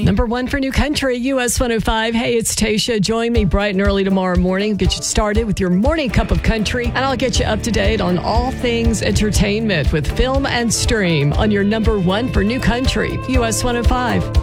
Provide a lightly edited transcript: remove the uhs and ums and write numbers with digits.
Number one for New Country, US 105. Hey, it's Tasha. Join me bright and early tomorrow morning. Get you started with your morning cup of country, and I'll get you up to date on all things entertainment with Film and Stream on your number one for New Country, US 105.